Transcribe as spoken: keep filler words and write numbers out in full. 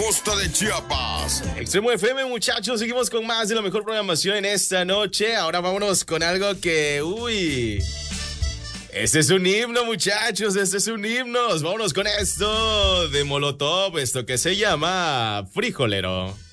costa de Chiapas. Extremo F M, muchachos, seguimos con más de la mejor programación en esta noche. Ahora vámonos con algo que, uy, este es un himno, muchachos, este es un himno. Vámonos con esto de Molotov, esto que se llama Frijolero.